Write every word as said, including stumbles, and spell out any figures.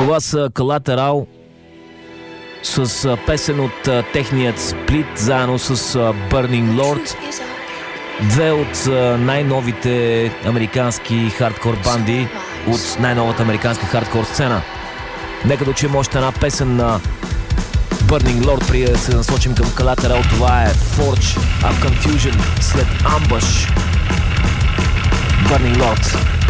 Това са Collateral с песен от техният сплит, заедно с Burning Lord. Две от най-новите американски хардкор банди от най-новата американска хардкор сцена. Нека да чуем още една песен на Burning Lord, преди да се насочим към Collateral. Това е Forge of Confusion след Ambush. Burning Lord.